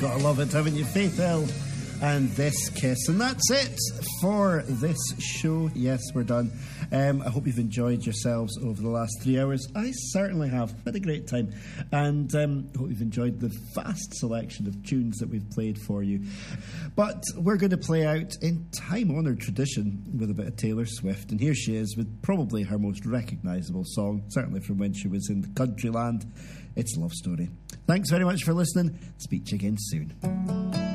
Gotta love it, haven't you? Faith Hill and This Kiss. And that's it for this show. Yes, we're done. I hope you've enjoyed yourselves over the last 3 hours. I certainly have. Had a great time. And hope you've enjoyed the vast selection of tunes that we've played for you. But we're going to play out in time-honoured tradition with a bit of Taylor Swift. And here she is with probably her most recognisable song, certainly from when she was in the country land. It's Love Story. Thanks very much for listening. Speak to you again soon.